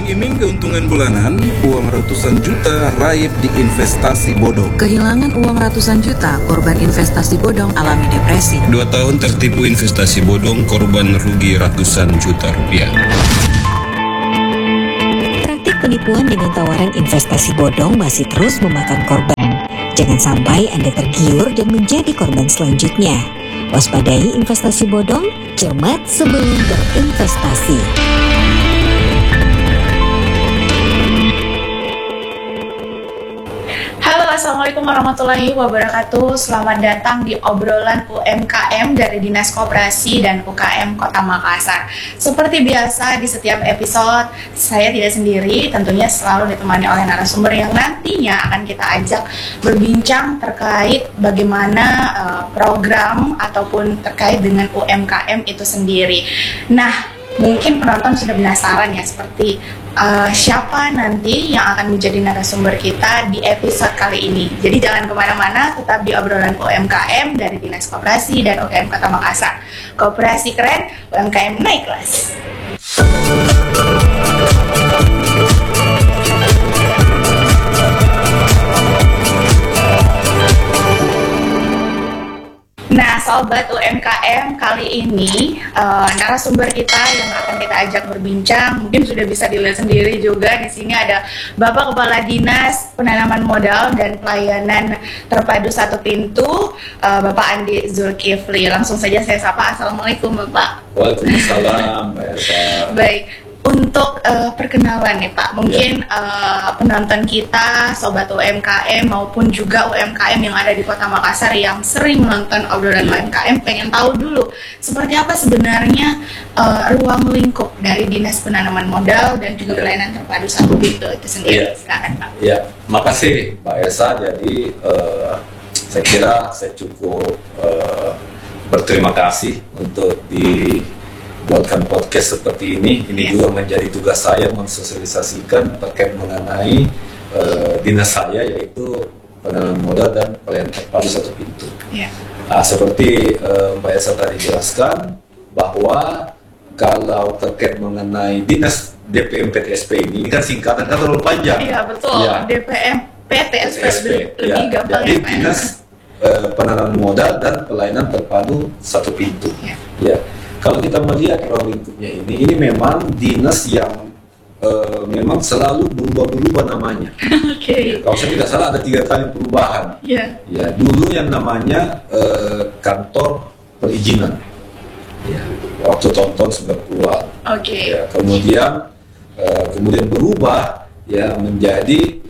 Iming-iming keuntungan bulanan, uang ratusan juta raib di investasi bodong. Kehilangan uang ratusan juta, korban investasi bodong alami depresi. 2 tahun tertipu investasi bodong, korban rugi ratusan juta rupiah. Praktik penipuan dengan tawaran investasi bodong masih terus memakan korban. Jangan sampai Anda tergiur dan menjadi korban selanjutnya. Waspadai investasi bodong, cermat sebelum berinvestasi. Assalamualaikum warahmatullahi wabarakatuh. Selamat datang di obrolan UMKM dari Dinas Koperasi dan UKM Kota Makassar. Seperti biasa di setiap episode, saya tidak sendiri, tentunya selalu ditemani oleh narasumber yang nantinya akan kita ajak berbincang terkait bagaimana program ataupun terkait dengan UMKM itu sendiri. Nah, mungkin penonton sudah penasaran ya seperti siapa nanti yang akan menjadi narasumber kita di episode kali ini. Jadi jangan kemana-mana, tetap di obrolan UMKM dari Dinas Koperasi dan UKM Kota Makassar. Koperasi keren, UMKM naik kelas. Nah, sobat UMKM, kali ini narasumber kita yang akan kita ajak berbincang mungkin sudah bisa dilihat sendiri juga. Di sini ada Bapak Kepala Dinas Penanaman Modal dan Pelayanan Terpadu Satu Pintu, Bapak Andi Zulkifli. Langsung saja saya sapa. Assalamualaikum Bapak. Waalaikumsalam, Mbak Elsa. Baik. Untuk perkenalan nih Pak, mungkin penonton kita, sobat UMKM maupun juga UMKM yang ada di Kota Makassar yang sering menonton obrolan UMKM pengen tahu dulu seperti apa sebenarnya ruang lingkup dari Dinas Penanaman Modal dan juga Pelayanan Terpadu Satu Pintu itu sendiri. Silakan Pak. Ya, makasih Mbak Elsa. Jadi saya kira saya cukup berterima kasih untuk buatkan podcast seperti ini. Ini juga menjadi tugas saya mensosialisasikan terkait mengenai dinas saya, yaitu penanaman modal dan pelayanan terpadu satu pintu. Nah, seperti Mbak Elsa tadi jelaskan bahwa kalau terkait mengenai dinas DPM PTSP ini kan singkatan kan terlalu panjang. Iya betul. Ya. DPM PTSP lebih gampang. Jadi dinas penanaman modal dan pelayanan terpadu satu pintu. Ya. Kalau kita melihat ruang lingkupnya ini memang dinas yang memang selalu berubah-ubah namanya. Oke. Kalau saya tidak salah ada 3 kali perubahan. Ya, dulu yang namanya kantor perizinan. Ya, waktu tahun 90-an. Oke. Ya, kemudian berubah ya menjadi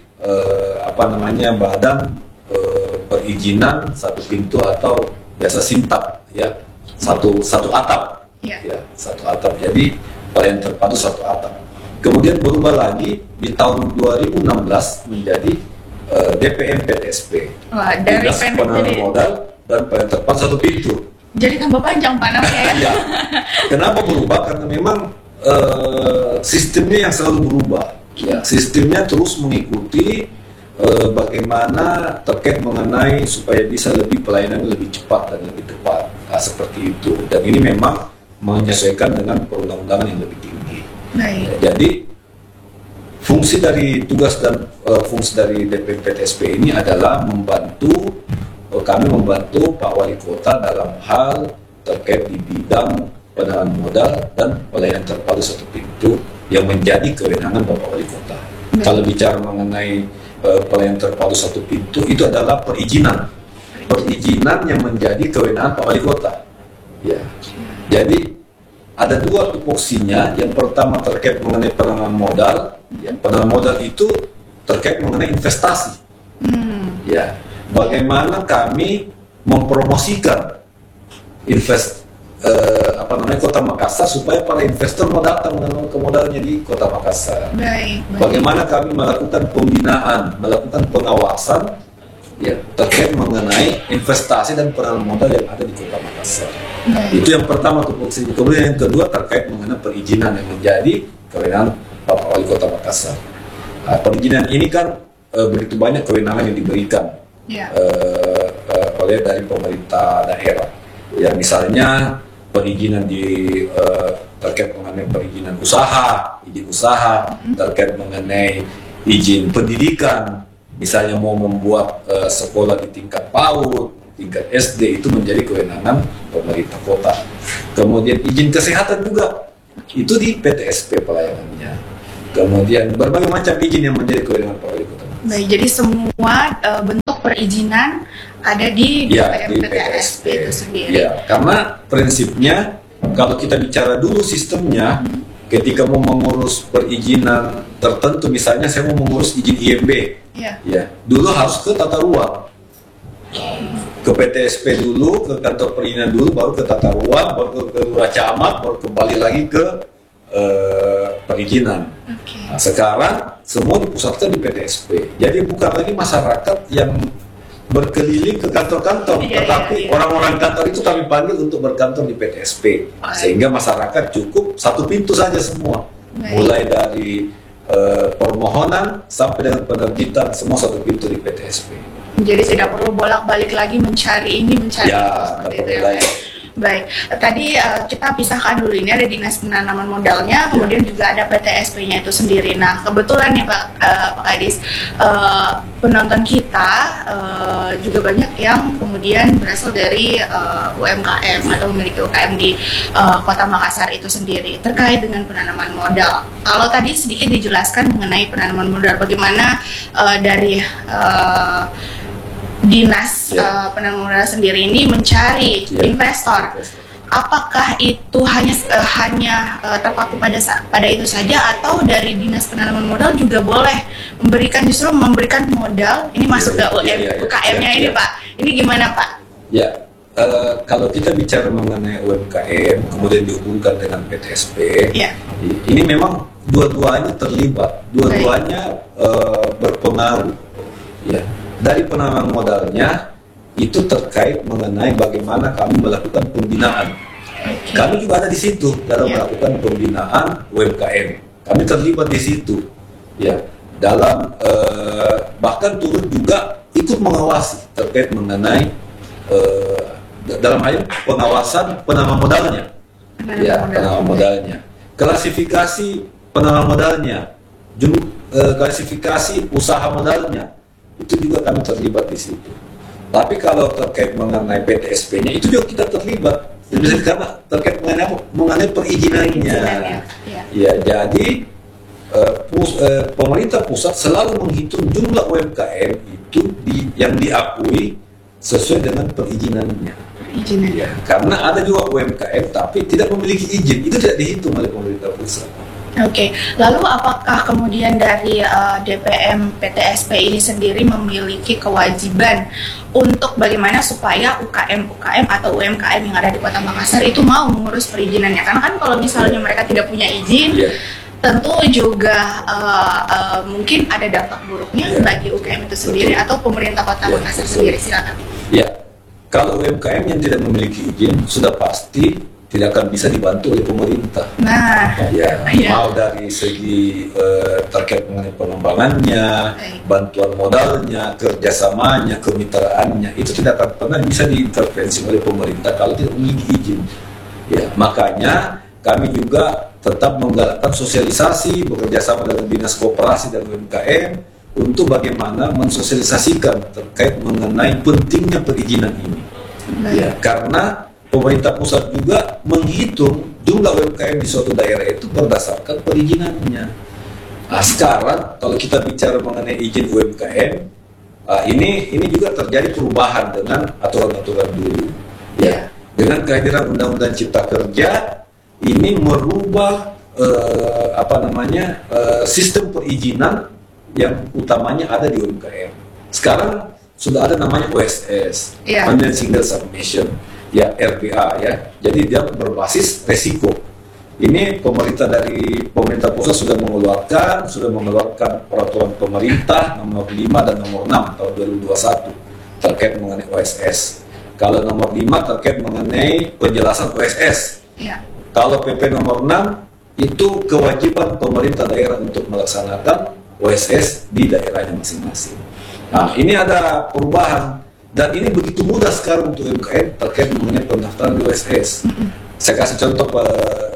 badan perizinan satu pintu atau biasa SINTAP ya. Satu atap. Ya, satu atap. Jadi pelayanan terpadu satu atap. Kemudian berubah lagi di tahun 2016 menjadi DPM PTSP. Wah, dari Dinas Penanaman Modal dan Pelayanan Terpadu Satu Pintu. Jadi tambah panjang Pak namanya ya. Ya. Kenapa berubah? Karena memang sistemnya yang selalu berubah. Ya, sistemnya terus mengikuti bagaimana terkait mengenai supaya bisa lebih pelayanan lebih cepat dan lebih tepat. Nah, seperti itu. Dan ini memang menyesuaikan dengan perundang-undangan yang lebih tinggi. Baik. Jadi fungsi dari tugas dan fungsi dari DPM PTSP ini adalah kami membantu Pak Wali Kota dalam hal terkait di bidang penanaman modal dan pelayanan terpadu satu pintu yang menjadi kewenangan Bapak Wali Kota. Kalau bicara mengenai pelayanan terpadu satu pintu itu adalah perizinan yang menjadi kewenangan Pak Wali Kota. Ya. Jadi ada 2 tupoksinya. Yang pertama terkait mengenai penanaman modal. Ya, penanaman modal itu terkait mengenai investasi. Ya, bagaimana kami mempromosikan Kota Makassar supaya para investor mau datang menanam modalnya di Kota Makassar. Baik. Bagaimana kami melakukan pembinaan, melakukan pengawasan ya terkait mengenai investasi dan penanaman modal yang ada di Kota Makassar. Itu yang pertama tupoksinya. Kemudian yang kedua terkait mengenai perizinan yang menjadi kewenangan Bapak Wali Kota Makassar. Perizinan ini kan begitu banyak kewenangan yang diberikan dari pemerintah daerah. Ya, misalnya perizinan di terkait mengenai perizinan usaha, izin usaha, terkait mengenai izin pendidikan, misalnya mau membuat sekolah di tingkat PAUD, tingkat SD, itu menjadi kewenangan pemerintah kota. Kemudian izin kesehatan juga, itu di PTSP pelayanannya. Kemudian berbagai macam izin yang menjadi kewenangan wali kota. Baik, jadi semua bentuk perizinan ada di PTSP itu sendiri. Ya, karena prinsipnya kalau kita bicara dulu sistemnya, ketika mau mengurus perizinan tertentu, misalnya saya mau mengurus izin IMB, ya, dulu harus ke tata ruang, ke PTSP dulu, ke kantor perizinan dulu, baru ke tata ruang, baru ke lurah camat, baru kembali lagi ke perizinan. Nah, sekarang semua dipusatkan di PTSP. Jadi bukan lagi masyarakat yang berkeliling ke kantor-kantor, tetapi orang-orang kantor itu kami panggil untuk berkantor di PTSP, sehingga masyarakat cukup satu pintu saja semua, mulai dari permohonan sampai dengan penerbitan, semua satu pintu di PTSP. Jadi tidak perlu bolak-balik lagi mencari ini, mencari itu ya. Baik, tadi kita pisahkan dulu, ini ada Dinas Penanaman Modalnya, kemudian juga ada PTSP-nya itu sendiri. Nah, kebetulan nih Pak Kadis, penonton kita juga banyak yang kemudian berasal dari UMKM atau memiliki UMKM di Kota Makassar itu sendiri terkait dengan penanaman modal. Kalau tadi sedikit dijelaskan mengenai penanaman modal, bagaimana dari Dinas Penanaman Modal sendiri ini mencari investor. Apakah itu hanya terpaku pada itu saja, atau dari Dinas Penanaman Modal juga boleh memberikan modal ini masuk ke UKM-nya ini Pak? Ini gimana Pak? Ya, kalau kita bicara mengenai UMKM kemudian dihubungkan dengan PTSP, ini memang dua-duanya terlibat, dua-duanya berpengaruh. Ya. Dari penanaman modalnya itu terkait mengenai bagaimana kami melakukan pembinaan. Kami juga ada di situ dalam melakukan pembinaan UMKM. Kami terlibat di situ, ya. Dalam bahkan turut juga ikut mengawasi terkait mengenai dalam hal pengawasan penanaman modalnya, penanaman modalnya, klasifikasi penanaman modalnya, klasifikasi usaha modalnya. Itu juga kami terlibat di situ. Tapi kalau terkait mengenai PTSP-nya itu juga kita terlibat. Jadi karena terkait mengenai perizinannya. Ya, jadi pemerintah pusat selalu menghitung jumlah UMKM itu yang diakui sesuai dengan perizinannya. Ya, karena ada juga UMKM tapi tidak memiliki izin, itu tidak dihitung oleh pemerintah pusat. Oke, lalu apakah kemudian dari DPM PTSP ini sendiri memiliki kewajiban untuk bagaimana supaya UKM atau UMKM yang ada di Kota Makassar itu mau mengurus perizinannya? Karena kan kalau misalnya mereka tidak punya izin, tentu juga mungkin ada dampak buruknya bagi UKM itu sendiri atau pemerintah Kota Makassar sendiri. Silakan. Ya, kalau UMKM yang tidak memiliki izin sudah pasti tidak akan bisa dibantu oleh pemerintah. Mau dari segi terkait mengenai pengembangannya, bantuan modalnya, kerjasamanya, kemitraannya, itu tidak akan pernah bisa diintervensi oleh pemerintah kalau tidak memiliki izin. Ya, makanya kami juga tetap menggalakkan sosialisasi, bekerjasama dengan Dinas Koperasi dan UMKM untuk bagaimana mensosialisasikan terkait mengenai pentingnya perizinan ini. Ya, karena pemerintah pusat juga menghitung jumlah UMKM di suatu daerah itu berdasarkan perizinannya. Nah, sekarang kalau kita bicara mengenai izin UMKM, ini juga terjadi perubahan dengan aturan-aturan dulu. Ya, dengan kehadiran Undang-Undang Cipta Kerja ini merubah sistem perizinan yang utamanya ada di UMKM. Sekarang sudah ada namanya OSS, Online Single Submission. Ya, RBA ya. Jadi dia berbasis resiko. Ini pemerintah pusat sudah mengeluarkan peraturan pemerintah nomor 5 dan nomor 6 tahun 2021 terkait mengenai OSS. Kalau nomor 5 terkait mengenai penjelasan OSS. Kalau PP nomor 6 itu kewajiban pemerintah daerah untuk melaksanakan OSS di daerahnya masing-masing. Nah, ini ada perubahan. Dan ini begitu mudah sekarang untuk UMKM terkait mengenai pendaftaran di OSS. Saya kasih contoh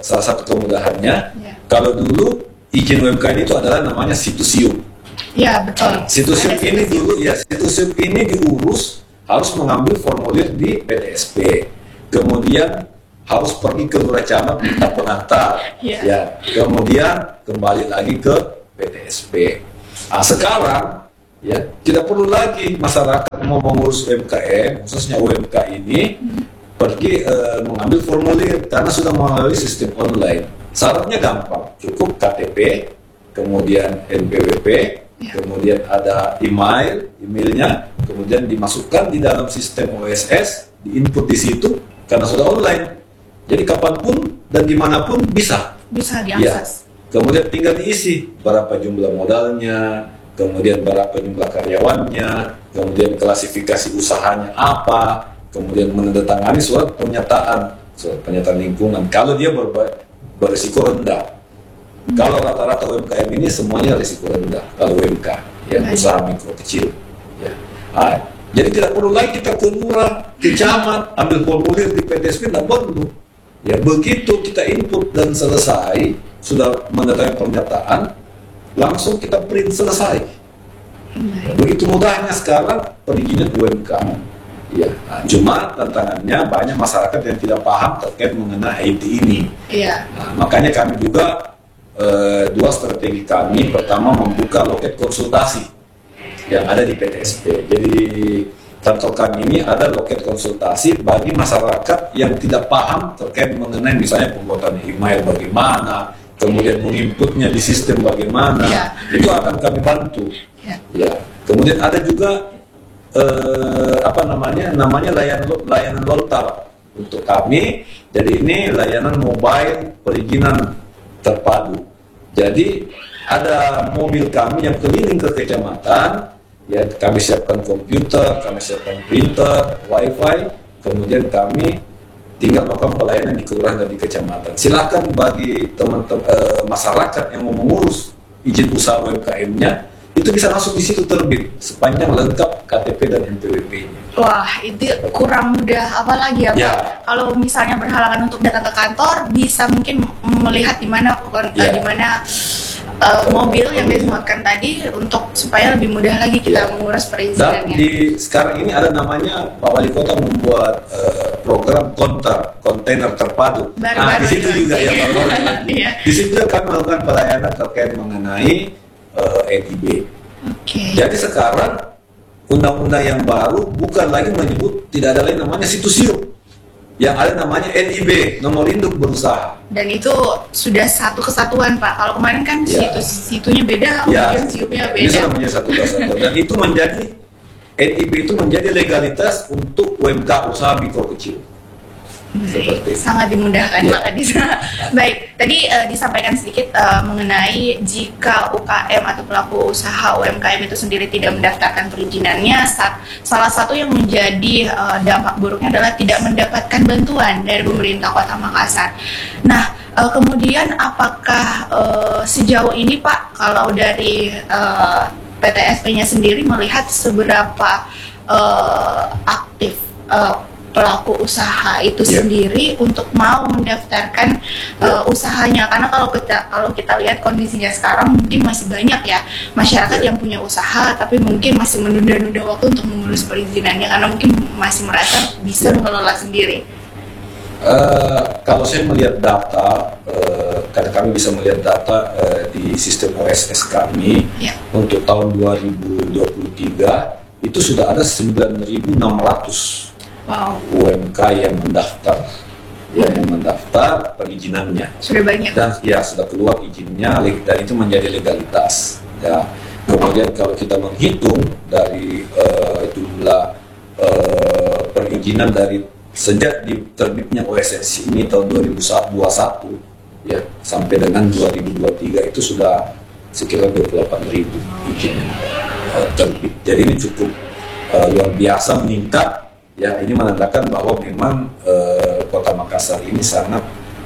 salah satu kemudahannya. Ya. Kalau dulu izin UMKM itu adalah namanya Situsium. Ya, betul. Situsium Ada ini dulu ya, Situsium ini diurus harus mengambil formulir di PTSP. Kemudian harus pergi ke lurah camat minta pengantar. Ya. Ya, kemudian kembali lagi ke PTSP. Nah, sekarang ya tidak perlu lagi masyarakat mau mengurus UMKM, khususnya UMK ini pergi mengambil formulir karena sudah melalui sistem online. Syaratnya gampang, cukup KTP, kemudian NPWP, kemudian ada emailnya, kemudian dimasukkan di dalam sistem OSS, diinput di situ karena sudah online. Jadi kapanpun dan dimanapun bisa. Bisa Ya. diakses. Kemudian tinggal diisi berapa jumlah modalnya, kemudian berapa jumlah karyawannya, kemudian klasifikasi usahanya apa, kemudian menandatangani surat pernyataan lingkungan. Kalau dia berisiko rendah. Kalau rata-rata UMKM ini semuanya risiko rendah. Kalau UMK, ya usaha mikro kecil. Ya. Nah, jadi tidak perlu lagi kita ke lurah, ke camat, ambil formulir di PTSP, tidak perlu. Ya begitu kita input dan selesai, sudah menandatangani pernyataan, langsung kita print selesai. Ya, begitu mudahnya sekarang perizinan UMKM. Ya, nah, cuma tantangannya banyak masyarakat yang tidak paham terkait mengenai IT ini. Iya. Nah, makanya kami juga dua strategi kami. Pertama, membuka loket konsultasi yang ada di PTSP. Jadi di kantor kami ini ada loket konsultasi bagi masyarakat yang tidak paham terkait mengenai misalnya pembuatan email bagaimana, kemudian menginputnya di sistem bagaimana. Ya. Itu akan kami bantu. Ya. Ya. Kemudian ada juga namanya layanan lontar untuk kami. Jadi ini layanan mobile perizinan terpadu. Jadi ada mobil kami yang keliling ke kecamatan, ya kami siapkan komputer, kami siapkan printer, wifi, kemudian kami tinggal melakukan pelayanan di kelurahan dan di kecamatan. Silakan bagi teman-teman masyarakat yang mau mengurus izin usaha UMKM-nya, itu bisa langsung di situ terbit sepanjang lengkap KTP dan NPWP-nya. Wah, itu kurang mudah apalagi ya, Pak? Ya. Kalau misalnya berhalangan untuk datang ke kantor, bisa mungkin melihat di mana Ya. di mana mobil yang disebutkan tadi untuk supaya lebih mudah lagi kita mengurus Dan perizinannya. di sekarang ini ada namanya Pak Wali Kota membuat program kontainer terpadu. Nah, di situ juga ya Pak Wali. Iya. Di situ juga kami melakukan pelayanan terkait mengenai NIB. Oke. Jadi sekarang undang-undang yang baru bukan lagi menyebut, tidak ada lagi namanya Situsium, yang ada namanya NIB, nomor induk berusaha. Dan itu sudah satu kesatuan, Pak. Kalau kemarin kan Ya. situnya beda, Ya, mungkin siupnya ini beda. sudah menjadi satu kesatuan dan itu menjadi NIB itu menjadi legalitas untuk UMK usaha mikro kecil. Seperti itu. Sangat dimudahkan Ya. Pak Adisa. Baik, tadi disampaikan sedikit mengenai jika UKM atau pelaku usaha UMKM itu sendiri tidak mendaftarkan perizinannya, salah satu yang menjadi dampak buruknya adalah tidak mendapatkan bantuan dari pemerintah Kota Makassar. Nah, kemudian apakah sejauh ini Pak, kalau dari PTSP-nya sendiri melihat seberapa aktif pelaku usaha itu sendiri untuk mau mendaftarkan usahanya, karena kalau kita lihat kondisinya sekarang mungkin masih banyak ya masyarakat yang punya usaha tapi mungkin masih menunda-nunda waktu untuk mengurus perizinannya karena mungkin masih merasa bisa mengelola sendiri. Kalau saya melihat data, karena kami bisa melihat data di sistem OSS kami untuk tahun 2023 itu sudah ada 9.600 UMK yang mendaftar, perizinannya. Sudah banyak. Dan ya sudah keluar izinnya dan itu menjadi legalitas. Ya. Kemudian kalau kita menghitung dari jumlah perizinan dari sejak terbitnya OSS ini tahun 2021 ya sampai dengan 2023 itu sudah sekitar 28.000 izin terbit. Jadi ini cukup luar biasa meningkat. Ya, ini menandakan bahwa memang Kota Makassar ini sangat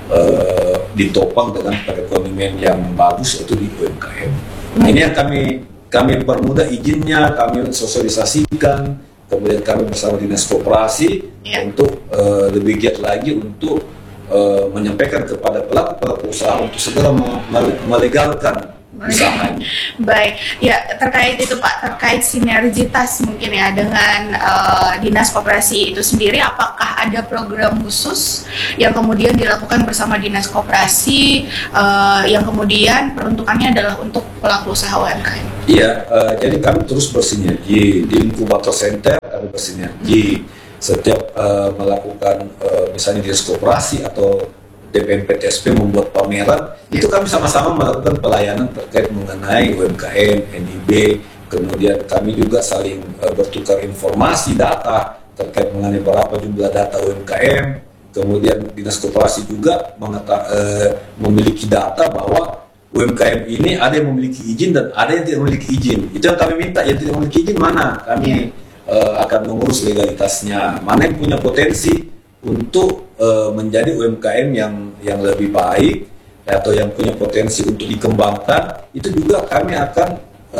ditopang dengan perekonomian yang bagus, yaitu di UMKM. Nah, ini yang kami permudah izinnya, kami sosialisasikan, kemudian kami bersama Dinas Koperasi untuk lebih giat lagi untuk menyampaikan kepada pelaku usaha untuk segera melegalkan usahanya. Baik, ya terkait itu Pak, terkait sinergitas mungkin ya dengan Dinas Koperasi itu sendiri, apakah ada program khusus yang kemudian dilakukan bersama Dinas Koperasi yang kemudian peruntukannya adalah untuk pelaku usaha UMKM? Iya, jadi kami terus bersinergi di inkubator center, kami bersinergi setiap melakukan misalnya Dinas Koperasi atau DPM PTSP membuat pameran, itu kami sama-sama melakukan pelayanan terkait mengenai UMKM, NIB, kemudian kami juga saling bertukar informasi data terkait mengenai berapa jumlah data UMKM, kemudian Dinas Koperasi juga memiliki data bahwa UMKM ini ada yang memiliki izin dan ada yang tidak memiliki izin. Itu yang kami minta, yang tidak memiliki izin mana? Kami akan mengurus legalitasnya, mana yang punya potensi untuk menjadi UMKM yang lebih baik atau yang punya potensi untuk dikembangkan, itu juga kami akan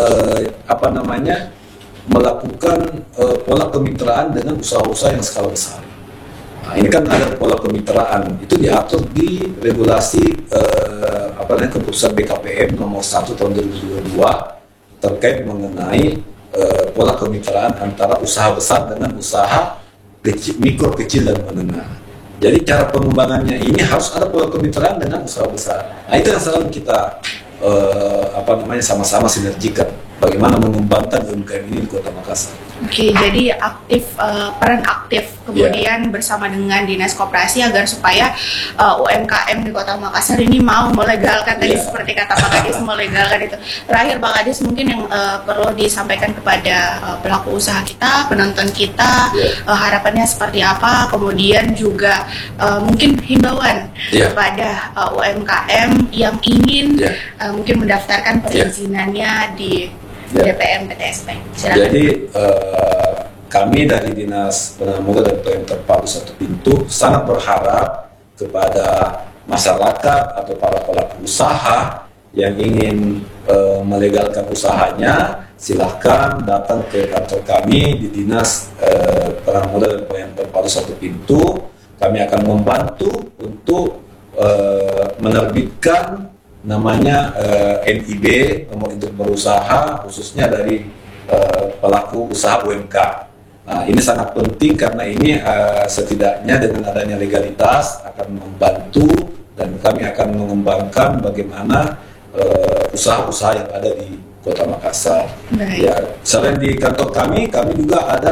melakukan pola kemitraan dengan usaha-usaha yang skala besar. Nah, ini kan ada pola kemitraan, itu diatur di regulasi keputusan BKPM nomor 1 tahun 2022 terkait mengenai pola kemitraan antara usaha besar dengan usaha mikro, kecil, dan menengah. Jadi cara pengembangannya ini harus ada pola kemitraan dengan usaha besar. Nah, itu yang selalu kita sama-sama sinergikan. Bagaimana mengembangkan UMKM ini di Kota Makassar. Oke, jadi peran aktif kemudian bersama dengan Dinas Koperasi agar supaya UMKM di Kota Makassar ini mau melegalkan tadi seperti kata Pak Kadis, melegalkan itu. Terakhir Pak Kadis, mungkin yang perlu disampaikan kepada pelaku usaha kita, penonton kita, harapannya seperti apa, kemudian juga mungkin himbauan kepada UMKM yang ingin mungkin mendaftarkan perizinannya di DPM PTSP. Silakan. Jadi kami dari Dinas Penanaman Modal dan Pelayanan Terpadu Satu Pintu sangat berharap kepada masyarakat atau para pelaku usaha yang ingin melegalkan usahanya, silahkan datang ke kantor kami di Dinas Penanaman Modal dan Pelayanan Terpadu Satu Pintu. Kami akan membantu untuk menerbitkan namanya NIB, nomor induk berusaha, khususnya dari pelaku usaha UMK. Nah, ini sangat penting karena ini setidaknya dengan adanya legalitas akan membantu dan kami akan mengembangkan bagaimana usaha-usaha yang ada di Kota Makassar. Ya, selain di kantor kami juga ada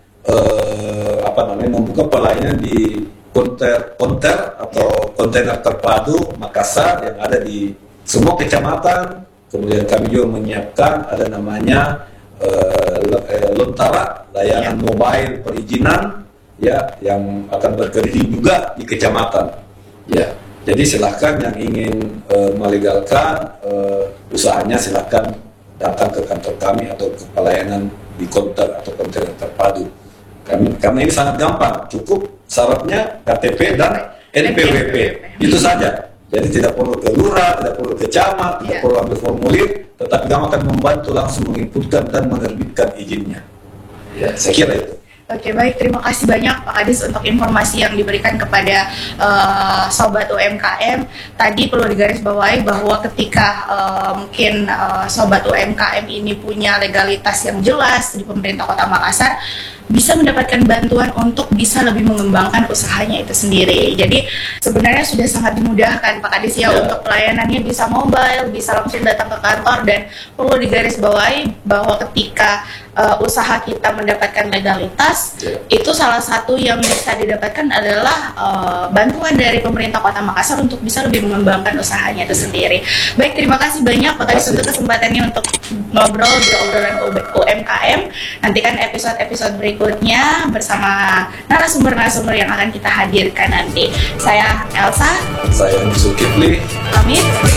membuka pelayanan di konter atau kontainer terpadu Makassar yang ada di semua kecamatan. Kemudian kami juga menyiapkan ada namanya Lontara, layanan mobile perizinan yang akan berkeliling juga di kecamatan. Ya, jadi silahkan yang ingin melegalkan usahanya silahkan datang ke kantor kami atau ke pelayanan di konter atau kontainer terpadu. Karena ini sangat gampang, cukup syaratnya KTP dan NPWP, itu saja. Jadi tidak perlu ke lurah, tidak perlu ke camat, tidak perlu ambil formulir, tetapi kami akan membantu langsung menginputkan dan menerbitkan izinnya. Ya, saya kira itu. Oke, baik, terima kasih banyak Pak Kadis untuk informasi yang diberikan kepada Sobat UMKM. Tadi perlu digarisbawahi bahwa ketika mungkin Sobat UMKM ini punya legalitas yang jelas di pemerintah Kota Makassar, bisa mendapatkan bantuan untuk bisa lebih mengembangkan usahanya itu sendiri. Jadi sebenarnya sudah sangat dimudahkan Pak Kadis untuk pelayanannya, bisa mobile, bisa langsung datang ke kantor, dan perlu digarisbawahi bahwa ketika usaha kita mendapatkan legalitas, itu salah satu yang bisa didapatkan adalah bantuan dari pemerintah Kota Makassar untuk bisa lebih mengembangkan usahanya itu sendiri. Baik, terima kasih banyak Pak Kadis untuk kesempatannya untuk ngobrol di obrolan UMKM. Nantikan episode-episode berikutnya bersama narasumber-narasumber yang akan kita hadirkan nanti. Saya Elsa. Saya Zulkifli. Pamit.